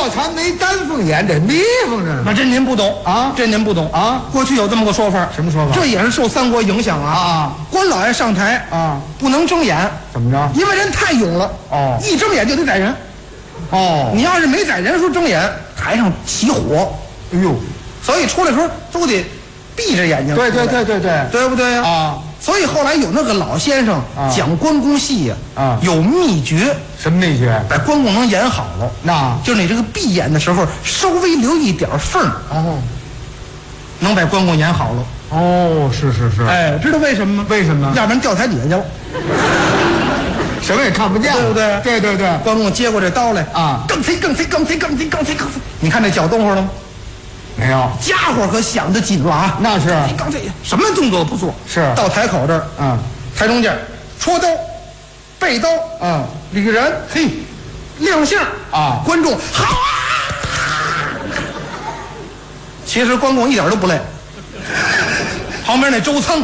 卧蚕没丹凤眼，这迷缝着呢。 那这您不懂啊， 这您不懂啊。 过去有这么个说法， 什么说法？ 这也是受三国影响啊。关老爷上台啊， 不能睁眼， 怎么着？ 因为人太勇了。 哦， 一睁眼就得宰人。 哦， 你要是没宰人的时候睁眼，台上起火。 哎呦， 所以出来的时候都得闭着眼睛。 对， 对不对呀？ 啊。 所以后来有那个老先生讲关公戏呀，有秘诀。 什么秘诀？ 把关公能演好了， 那就是你这个闭眼的时候稍微留一点缝哦， 能把关公演好了。 哦，是。 哎，知道为什么吗？ 为什么？ 要不然掉台底下去了， 什么也看不见， 对不对？ 对。 关公接过这刀来啊， 更贼，你看这脚动会了吗？ 没有， 家伙可想得紧了啊！ 那是刚才什么动作不做， 是到台口这儿，台中间戳刀、背刀，李然，嘿，亮相啊， 观众好啊！其实关公一点都不累，旁边那周仓，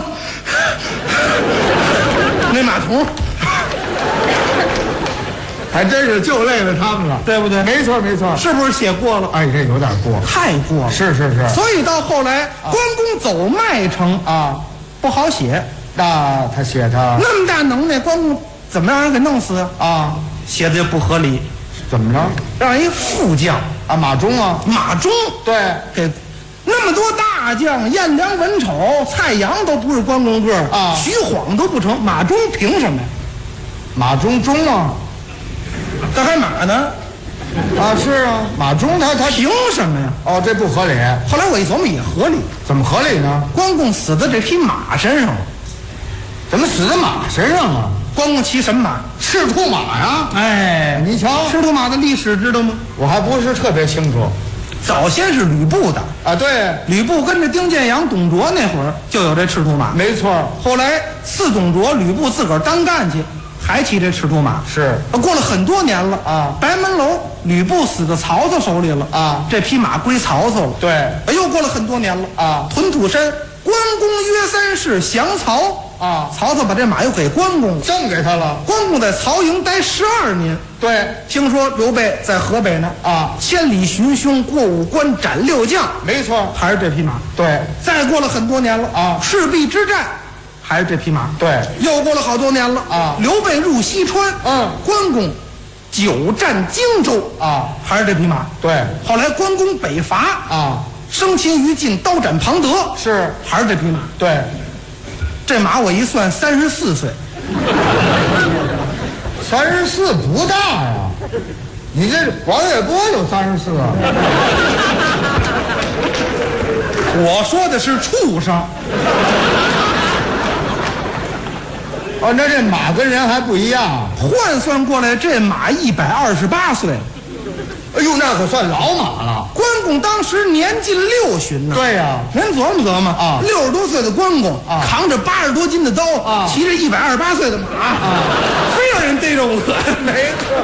那马童。 还真是就累了他们了， 对不对？ 没错， 是不是写过了？ 哎，这有点过， 太过了。 是。 所以到后来，关公走麦城啊， 不好写。 那他写他那么大能耐，关公怎么让人给弄死啊？ 写的就不合理。 怎么着？ 让一副将啊，马忠啊， 马忠对， 给那么多大将，颜良、文丑、蔡阳都不是关公个啊， 徐晃都不成，马忠凭什么呀？ 马忠啊。 这还马呢？ 啊，是啊，马忠他凭什么呀？ 哦，这不合理。 后来我一琢磨也合理， 怎么合理呢？ 关公死在这匹马身上了。 怎么死在马身上啊？ 关公骑什么马？ 赤兔马呀！ 哎， 你瞧， 赤兔马的历史知道吗？ 我还不是特别清楚。 早先是吕布的啊，对， 吕布跟着丁建阳、董卓那会儿就有这赤兔马， 没错。 后来刺董卓，吕布自个儿当干去。还骑这赤兔马是， 过了很多年了啊。 白门楼吕布死到曹操手里了啊， 这匹马归曹操了。 对， 又过了很多年了啊。 屯土山，关公约三世降曹啊， 曹操把这马又给关公了， 赠给他了。 关公在曹营待12年。 对， 听说刘备在河北呢啊， 千里寻凶，过五关斩6将。 没错， 还是这匹马。 对， 再过了很多年了啊， 赤壁之战。还是这匹马。 对， 又过了好多年了啊！ 刘备入西川，关公久战荆州啊， 还是这匹马。 对， 后来关公北伐啊， 生擒于禁，刀斩庞德， 是， 还是这匹马。 对， 这马我一算34岁 ，34不大呀，你这王月波有34啊。 我说的是畜生。 哦，那这马跟人还不一样， 换算过来，这马128岁。 哎呦，那可算老马了。 关公当时年近60呢。 对呀， 您琢磨琢磨啊，60多岁的关公啊，扛着80多斤的刀啊，骑着128岁的马啊，非让人逮着我。 没错。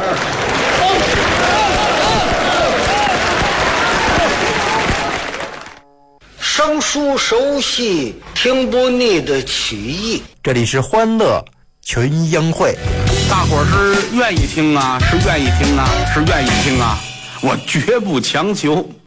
生疏熟悉，听不腻的曲艺。 这里是欢乐群英会， 大伙儿是愿意听啊，是愿意听啊，是愿意听啊，我绝不强求。